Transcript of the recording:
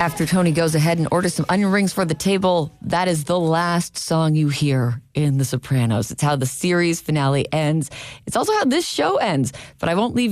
After Tony goes ahead and orders some onion rings for the table, that is the last song you hear in The Sopranos. It's how the series finale ends. It's also how this show ends, but I won't leave